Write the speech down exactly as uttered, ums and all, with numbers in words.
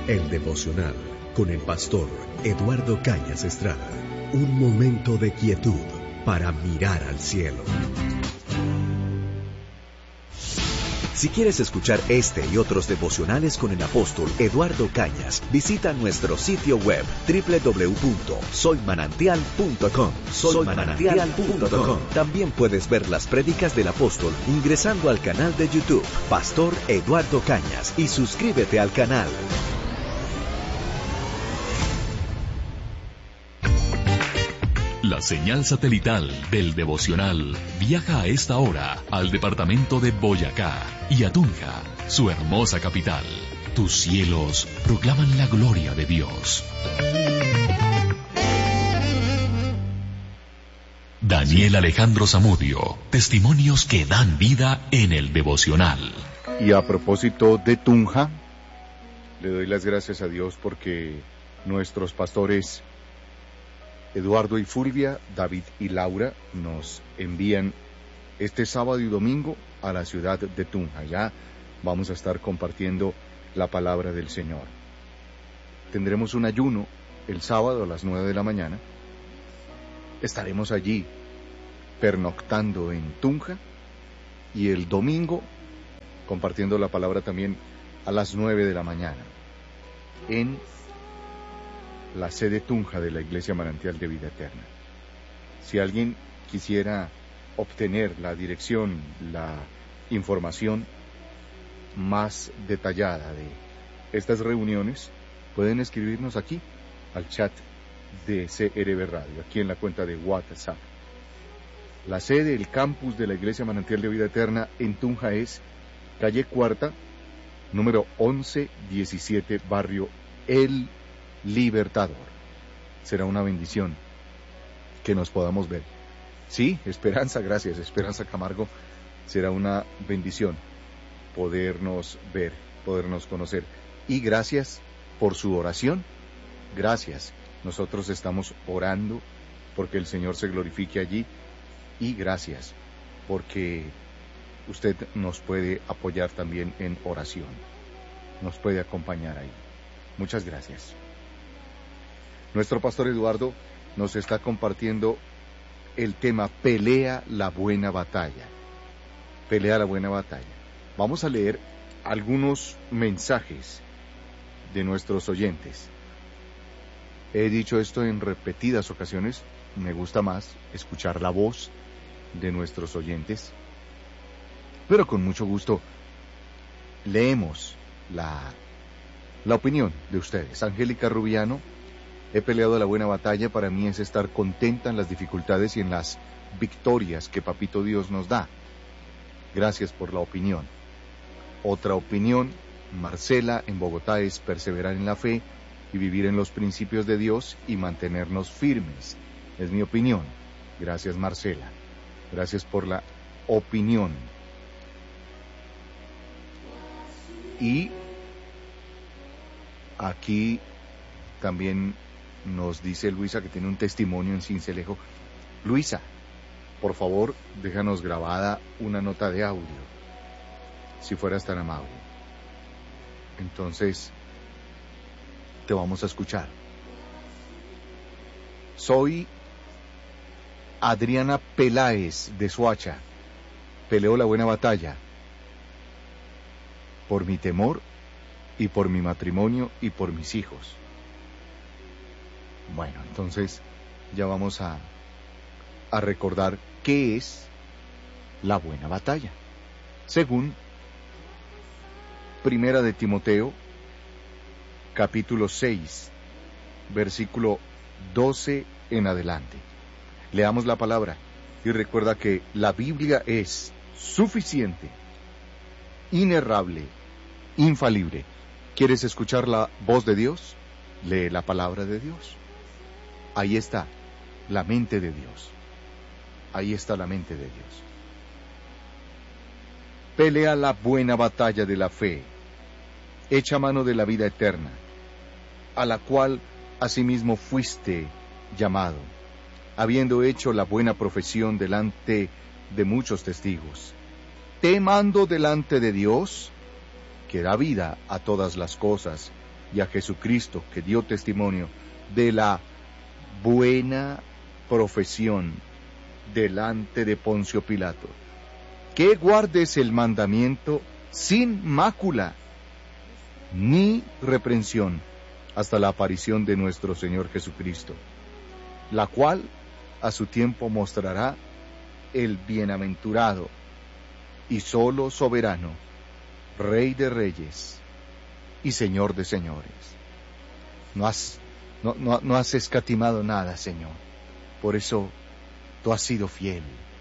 El devocional con el pastor Eduardo Cañas Estrada. Un momento de quietud para mirar al cielo. Si quieres escuchar este y otros devocionales con el apóstol Eduardo Cañas, visita nuestro sitio web doble u doble u doble u punto soy manantial punto com. soy manantial punto com. También puedes ver las prédicas del apóstol ingresando al canal de YouTube Pastor Eduardo Cañas y suscríbete al canal. La señal satelital del devocional viaja a esta hora al departamento de Boyacá y a Tunja, su hermosa capital. Tus cielos proclaman la gloria de Dios. Daniel Alejandro Zamudio, testimonios que dan vida en el devocional. Y a propósito de Tunja, le doy las gracias a Dios porque nuestros pastores Eduardo y Fulvia, David y Laura nos envían este sábado y domingo a la ciudad de Tunja. Ya vamos a estar compartiendo la palabra del Señor. Tendremos un ayuno el sábado a las nueve de la mañana. Estaremos allí pernoctando en Tunja y el domingo compartiendo la palabra también a las nueve de la mañana en la sede Tunja de la Iglesia Manantial de Vida Eterna. Si alguien quisiera obtener la dirección, la información más detallada de estas reuniones, pueden escribirnos aquí, al chat de C R B Radio, aquí en la cuenta de WhatsApp. La sede, el campus de la Iglesia Manantial de Vida Eterna en Tunja es calle Cuarta, número once diecisiete, barrio El Libertador. Será una bendición que nos podamos ver. Sí, Esperanza, gracias, Esperanza Camargo. Será una bendición podernos ver, podernos conocer. Y gracias por su oración. Gracias. Nosotros estamos orando porque el Señor se glorifique allí. Y gracias porque usted nos puede apoyar también en oración. Nos puede acompañar ahí. Muchas gracias. Nuestro pastor Eduardo nos está compartiendo el tema Pelea la buena batalla. Pelea la buena batalla. Vamos a leer algunos mensajes de nuestros oyentes. He dicho esto en repetidas ocasiones. Me gusta más escuchar la voz de nuestros oyentes. Pero con mucho gusto leemos la, la opinión de ustedes. Angélica Rubiano: he peleado la buena batalla. Para mí es estar contenta en las dificultades y en las victorias que Papito Dios nos da. Gracias por la opinión. Otra opinión, Marcela en Bogotá, es perseverar en la fe y vivir en los principios de Dios y mantenernos firmes. Es mi opinión. Gracias, Marcela. Gracias por la opinión. Y aquí también nos dice Luisa que tiene un testimonio en Cincelejo. Luisa, por favor, déjanos grabada una nota de audio, si fueras tan amable. Entonces, te vamos a escuchar. Soy Adriana Peláez de Soacha. Peleo la buena batalla por mi temor y por mi matrimonio y por mis hijos. Bueno, entonces ya vamos a, a recordar qué es la buena batalla. Según Primera de Timoteo, capítulo seis, versículo doce en adelante. Leamos la palabra y recuerda que la Biblia es suficiente, inerrable, infalible. ¿Quieres escuchar la voz de Dios? Lee la palabra de Dios. Ahí está la mente de Dios. Ahí está la mente de Dios. Pelea la buena batalla de la fe. Echa mano de la vida eterna, a la cual asimismo fuiste llamado, habiendo hecho la buena profesión delante de muchos testigos. Te mando delante de Dios, que da vida a todas las cosas, y a Jesucristo, que dio testimonio de la buena profesión delante de Poncio Pilato, que guardes el mandamiento sin mácula ni reprensión hasta la aparición de nuestro Señor Jesucristo, la cual a su tiempo mostrará el bienaventurado y solo soberano, Rey de reyes y Señor de señores. No has, no, no, no has escatimado nada, Señor. Por eso tú has sido fiel.